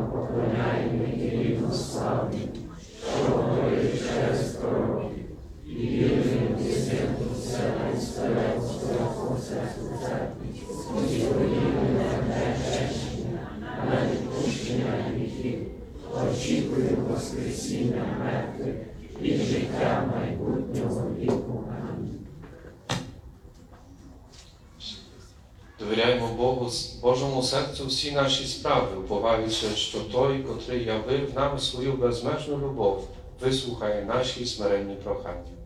Рано поклоняємо і рівно славні, що говорить через пророків, і вірним десятку Вселенського серцю церкви, і подібне на хрещення, на відпущення гріхів, очікуємо воскресіння мертвих і життя майбутнього віку. Амінь. Довіряємо Божому серцю всі наші справи, уповаючи, що Той, котрий явив нам свою безмежну любов, вислухає наші смиренні прохання.